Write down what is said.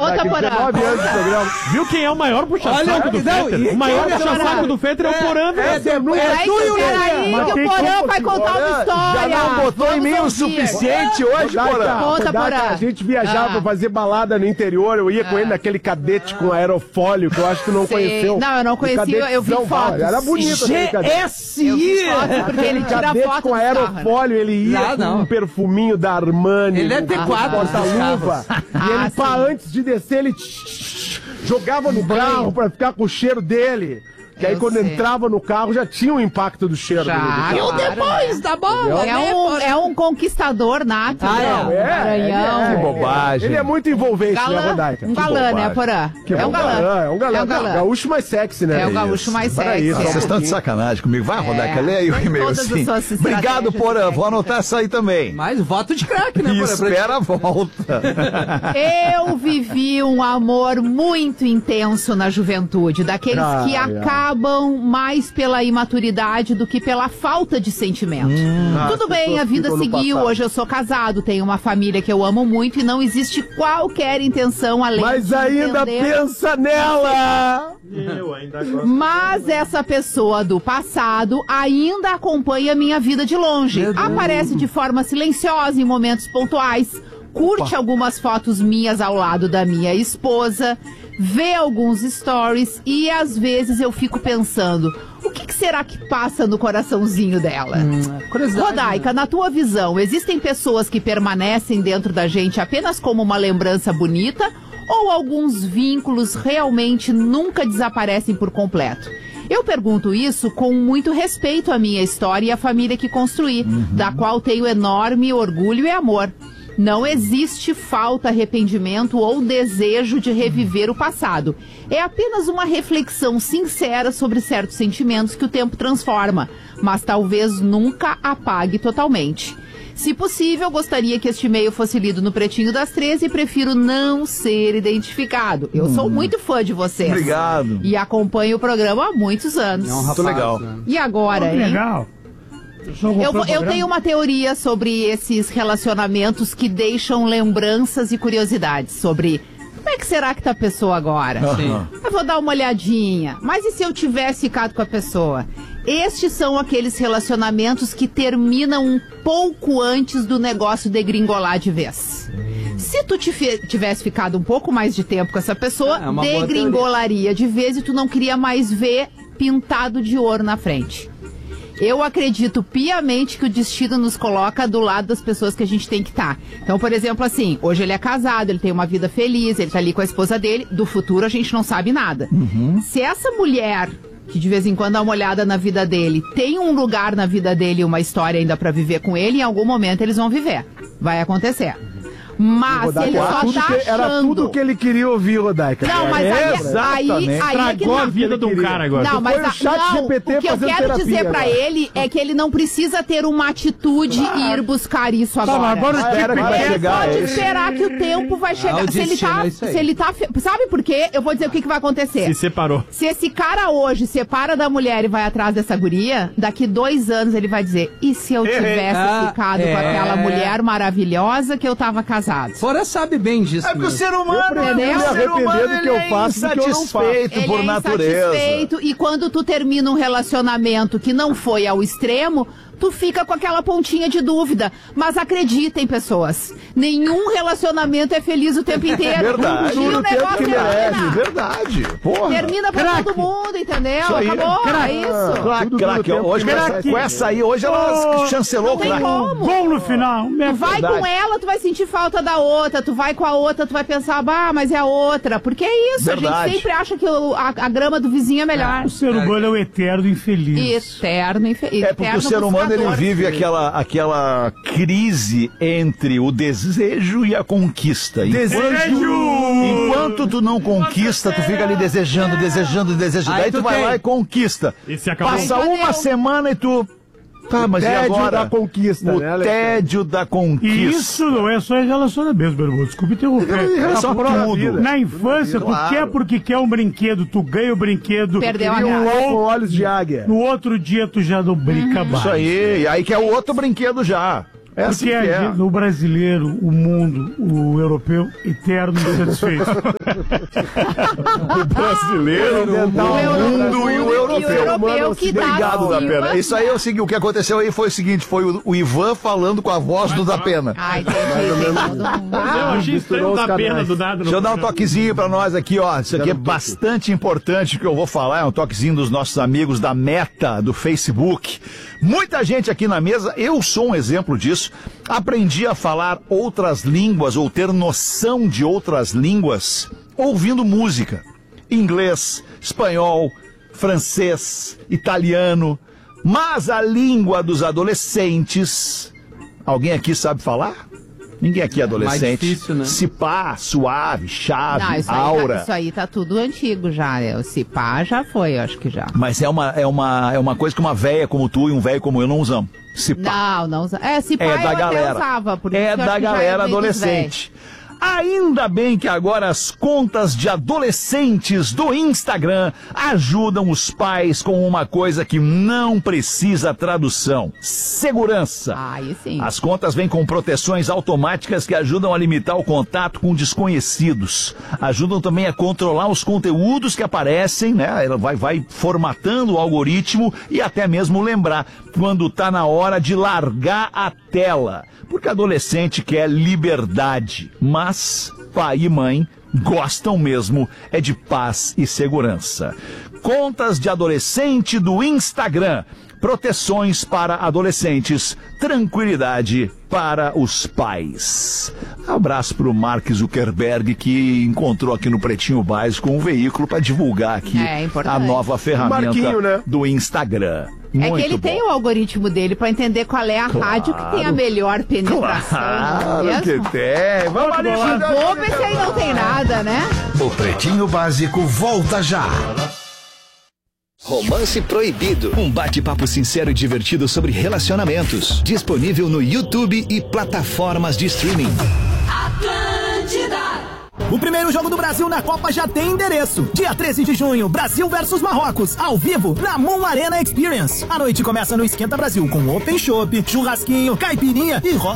Conta, Porã. 19 anos de programa. Viu quem é o maior puxa-saco do Fetter? O maior puxa-saco do Fetter é o Porã. Peraí, que o Porã vai contar uma história. Já não botou em mim o suficiente hoje, Porã. Conta, Porã. A gente viajava pra fazer balada no interior, eu ia com ele naquele cadete com aerofólio, que eu acho que tu não conheceu. Não, eu não conhecia, eu vi fotos. Era bonito aquele cadete. Eu vi fotos, porque ele tira Cadete foto com aerofólio, ele ia com um perfuminho da Armani. Ele deve ter 4 porta-luva. E ele, antes de descer, ele jogava no carro pra ficar com o cheiro dele. Que aí quando entrava no carro já tinha o impacto do cheiro dele. E o depois da bola, é um conquistador nato. Que bobagem. Ele é muito envolvente, né, Rodaica? Um galã, né, Porã? É um galã. É um galã. Gaúcho mais sexy, né? É o gaúcho mais sexy. Vocês estão de sacanagem comigo. Vai, Rodaica, leia aí o e-mail assim. Obrigado, Porã. Vou anotar essa aí também. Mas voto de craque, né, E Porã? espera a volta. Eu vivi um amor muito intenso na juventude, daqueles que acabam mais pela imaturidade do que pela falta de sentimento. Tudo bem, a vida seguiu, hoje eu sou casado, tenho uma família que eu amo muito e não existe qualquer intenção além Mas de ainda pensa nela! Eu ainda gosto. Mas essa pessoa do passado ainda acompanha minha vida de longe. Aparece de forma silenciosa em momentos pontuais, curte algumas fotos minhas ao lado da minha esposa, vê alguns stories e às vezes eu fico pensando, o que será que passa no coraçãozinho dela? Rodaica, na tua visão, existem pessoas que permanecem dentro da gente apenas como uma lembrança bonita ou alguns vínculos realmente nunca desaparecem por completo? Eu pergunto isso com muito respeito à minha história e à família que construí, da qual tenho enorme orgulho e amor. Não existe falta, arrependimento ou desejo de reviver o passado. É apenas uma reflexão sincera sobre certos sentimentos que o tempo transforma, mas talvez nunca apague totalmente. Se possível, gostaria que este e-mail fosse lido no Pretinho das 13 e prefiro não ser identificado. Eu sou muito fã de vocês. Obrigado. E acompanho o programa há muitos anos. Muito legal. E agora, hein? Legal. Eu tenho uma teoria sobre esses relacionamentos que deixam lembranças e curiosidades sobre como é que será que tá a pessoa agora? Eu vou dar uma olhadinha. Mas e se eu tivesse ficado com a pessoa? Estes são aqueles relacionamentos que terminam um pouco antes do negócio degringolar de vez. Se tu tivesse ficado um pouco mais de tempo com essa pessoa, degringolaria de vez e tu não queria mais ver pintado de ouro na frente. Eu acredito piamente que o destino nos coloca do lado das pessoas que a gente tem que estar. Então, por exemplo, assim, hoje ele é casado, ele tem uma vida feliz, ele tá ali com a esposa dele, do futuro a gente não sabe nada. Se essa mulher, que de vez em quando dá uma olhada na vida dele, tem um lugar na vida dele, uma história ainda pra viver com ele, em algum momento eles vão viver. Vai acontecer. Mas se ele só tá achando... Era tudo que ele queria ouvir, Rodaica. Não, mas aí estragou a vida do cara agora. Não, mas o que eu quero dizer pra ele é que ele não precisa ter uma atitude e ir buscar isso agora. Agora ele pode esperar que o tempo vai chegar. Se ele tá... Sabe por quê? Eu vou dizer o que vai acontecer. Se separou. Se esse cara hoje separa da mulher e vai atrás dessa guria, daqui 2 anos ele vai dizer, e se eu tivesse ficado com aquela mulher maravilhosa que eu tava casado? Fora sabe bem disso. É porque o ser humano ele é insatisfeito por natureza. Insatisfeito, e quando tu termina um relacionamento que não foi ao extremo, tu fica com aquela pontinha de dúvida. Mas acreditem, pessoas, nenhum relacionamento é feliz o tempo inteiro. Verdade. E o negócio termina. Verdade. Porra. Termina pra todo mundo, entendeu? Acabou, é isso. Craque. Hoje, com essa aí, hoje ela chancelou o craque. Gol no final. Tu vai com ela, tu vai sentir falta da outra. Tu vai com a outra, tu vai pensar, mas é a outra. Porque é isso, Verdade. a gente sempre acha que a grama do vizinho é melhor. O ser humano é o eterno infeliz. Eterno infeliz. É porque o ser humano ele vive aquela crise entre o desejo e a conquista. Enquanto tu não conquista, tu fica ali desejando. Daí tu vai lá e conquista. Passa uma semana e tu... Tá, mas tédio e agora? Da conquista, o né, tédio da conquista. E isso não é só em relacionamento, meu irmão. Desculpa interromper. Na infância, tu quer porque quer um brinquedo, tu ganha o brinquedo. Perdeu a com olhos de águia. No outro dia tu já não brinca mais. Isso aí. E aí quer o outro brinquedo já. É assim Porque que é. o brasileiro, o mundo, o europeu, eterno insatisfeito. O brasileiro, o mundo e o europeu. Que dá Obrigado, acima. Datena. Isso aí é o seguinte, o que aconteceu aí foi o seguinte, foi o Ivan falando com a voz do Datena. Ai, entendi. Eu achei estranho da pena do nada. Deixa eu dar um toquezinho pra nós aqui, ó. Isso aqui é bastante importante o que eu vou falar. É um toquezinho dos nossos amigos da Meta, do Facebook. Muita gente aqui na mesa, eu sou um exemplo disso. Aprendi a falar outras línguas ou ter noção de outras línguas ouvindo música. Inglês, espanhol, francês, italiano. Mas a língua dos adolescentes... Alguém aqui sabe falar? Ninguém aqui é adolescente. Mais difícil, né? Cipá, suave, chave, Não, isso aura. Isso aí tá tudo antigo já, né? O Cipá já foi, eu acho que já. Mas é uma coisa que uma véia como tu e um velho como eu não usamos. Cipá. Não usa. Cipá É eu da até galera. usava. Por isso É que eu da acho que já galera meio dos adolescente. Ainda bem que agora as contas de adolescentes do Instagram ajudam os pais com uma coisa que não precisa tradução: segurança. Aí sim. As contas vêm com proteções automáticas que ajudam a limitar o contato com desconhecidos. Ajudam também a controlar os conteúdos que aparecem, né? Ela vai formatando o algoritmo e até mesmo lembrar quando tá na hora de largar a tela. Porque adolescente quer liberdade, mas pai e mãe gostam mesmo é de paz e segurança. Contas de adolescente do Instagram. Proteções para adolescentes, tranquilidade para os pais. Abraço para o Mark Zuckerberg, que encontrou aqui no Pretinho Básico um veículo para divulgar aqui a nova ferramenta né? do Instagram. É que ele tem o algoritmo dele pra entender qual é a rádio que tem a melhor penetração. Claro mesmo? que tem. Vamos ali, Bobo, esse aí não tem nada, né? O Pretinho Básico volta já. Romance Proibido. Um bate-papo sincero e divertido sobre relacionamentos. Disponível no YouTube e plataformas de streaming. O primeiro jogo do Brasil na Copa já tem endereço. Dia 13 de junho, Brasil versus Marrocos, ao vivo, na Moon Arena Experience. A noite começa no Esquenta Brasil, com Open Chopp, churrasquinho, caipirinha e roda